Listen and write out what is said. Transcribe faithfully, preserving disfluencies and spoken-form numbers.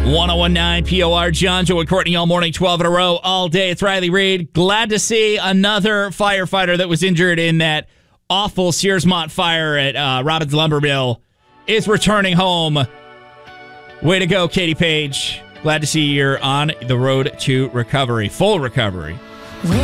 one oh one nine P O R, John, Joe, and Courtney all morning, twelve in a row, all day. It's Riley Reid. Glad to see another firefighter that was injured in that awful Searsmont fire at uh, Robbins Lumber Mill is returning home. Way to go, Katie Page. Glad to see you're on the road to recovery, full recovery.